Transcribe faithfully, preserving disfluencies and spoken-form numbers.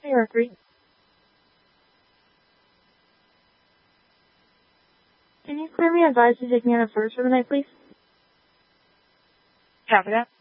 Hey, Mercury. Can you clear me advise to take me on a first for the night, please? Copy that.